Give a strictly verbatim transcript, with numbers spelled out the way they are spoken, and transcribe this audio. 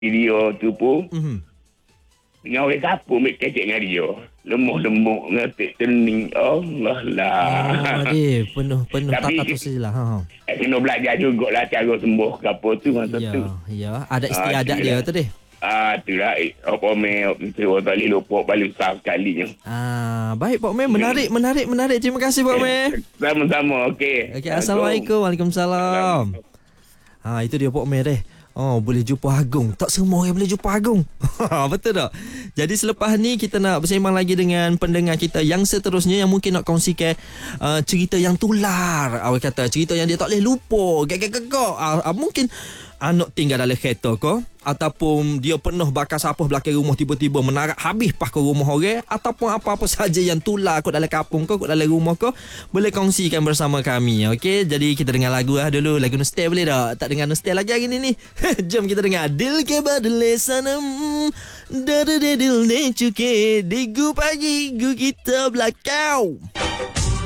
Dia tu pun Mhm. dengan orang kapur ambil kecek dengan dia. Lemuk-lemuk ngetik tening. Allah lah. Ah, dia penuh penuh Tapi- tata tu sajalah. Ha. ha. Eh, kena belajar jugalah cara sembuh kapur tu masa Ya, tu. ya, ada Ah, istiadat itulah. dia tu deh. Ah, itulah. Eh, apa main mesti orang tak boleh lupa balik sah sekali je. Ah, baik Pak Meh, menarik menarik menarik. Terima kasih Pak Meh. Sama-sama, okey. Okey, assalamualaikum. Waalaikumsalam. Ha, itu dia Pak Meh deh. Oh, boleh jumpa Agung. Tak semua orang boleh jumpa Agung. Betul tak? Jadi selepas ni kita nak bersembang lagi dengan pendengar kita yang seterusnya yang mungkin nak kongsikan uh, cerita yang tular. Awak kata cerita yang dia tak boleh lupa. Gagak-gagak. Uh, uh, mungkin anak tinggal dalam kereta ke, ataupun dia penuh bakar sampah belakang rumah tiba-tiba menarak habis pas ke rumah orang, ataupun apa-apa saja yang tular kot dalam kampung ke, kot dalam rumah ke, boleh kongsikan bersama kami. Okey, jadi kita dengar lagu lah dulu. Lagu Nostal boleh tak? Tak dengar Nostal lagi hari ni ni. Jom kita dengar Dil ke badle sanam da da da dil ne chuke digu pagi gu kita belakau.